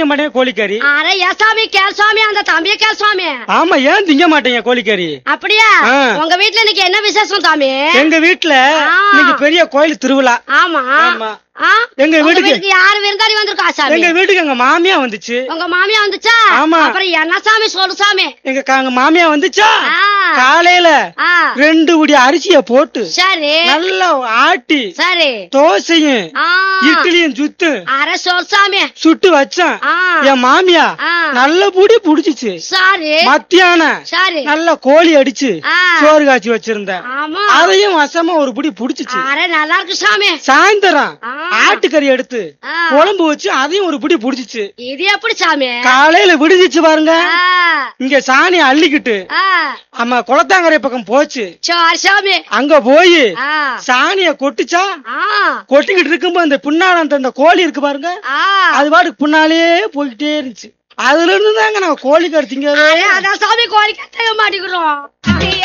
திங்க மாட்டேங்க கோழிக்கறி. அட ஏன் சாமி கேள் சாமி, அந்த தம்பிய கேள் சாமி. ஆமா, ஏன் திங்க மாட்டேங்க கோழிக்கறி? அப்படியா? உங்க வீட்டுல இன்னைக்கு என்ன விசேஷம் சாமி? எங்க வீட்டுல இன்னைக்கு பெரிய கோயில் திருவிழா. ஆமா ஆமா. எங்க வீட்டுக்கு யாரு விருந்தாளி வந்திருக்கா சாமி? எங்க வீட்டுக்கு எங்க மாமியா வந்துச்சு. உங்க மாமியா வந்துச்சா? ஆமா. அப்புறம் என்ன சாமி சொல்லு சாமி? எங்க மாமியா வந்துச்சா? காலையில 2 உடி அரிசிய போட்டு சரி நல்லா ஆட்டி சரி தோசையும் இட்லியும் சுத்து அரை சொல் சாமி சுட்டு வச்சேன். என் மாமியா நல்ல புடி புடிச்சிச்சு. சரி மத்தியானம் சரி நல்ல கோழி அடிச்சு சோறு காய்ச்சி வச்சிருந்தேன். அதையும் வசமா ஒரு புடி புடிச்சிச்சு. அரை நல்லா இருக்கு சாமி. சாயந்தரம் ஆட்டுக்கறி எடுத்து குழம்பு வச்சு அதையும் ஒரு பிடி புடிச்சிச்சு. இது எப்படி சாமி? காலையில விடுதிச்சு பாருங்க. இங்க சாணி அள்ளிக்கிட்டு ஆமா குளத்தாங்கரை பக்கம் போச்சு. சாமி அங்க போய் சாணிய கொட்டுச்சா? கொட்டிக்கிட்டு இருக்கும்போது அந்த பின்னால அந்த கோழி இருக்கு பாருங்க, அது பாட்டுக்கு பின்னாலே போய்கிட்டே இருந்துச்சு. அதுல இருந்து தாங்க நாங்க கோழி கறி திங்க. அதான் சாமி கோழி கத்த மாட்டேங்கிறோம்.